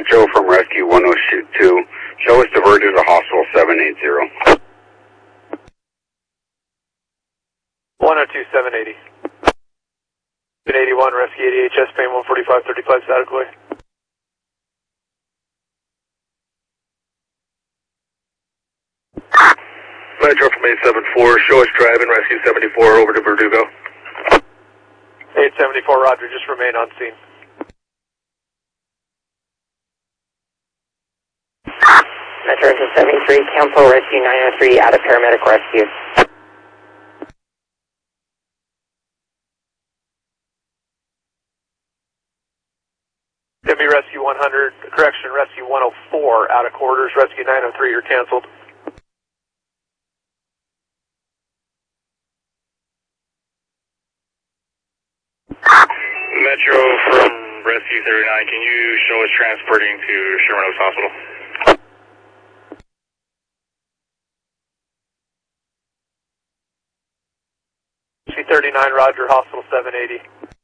Metro from Rescue 102. Show us diverted to Hospital 780. 102, 780. 781, Rescue 88, chest pain 145, 35 static way. Metro from 874, show us driving, Rescue 74, over to Verdugo. 874, Roger, just remain on scene. Metro to 73, cancel Rescue 903, out of paramedic rescue. Give me Rescue 100, correction, Rescue 104, out of quarters, Rescue 903, you're canceled. Metro from Rescue 39, can you show us transporting to Sherman Oaks Hospital? Rescue 39, Roger, Hospital 780.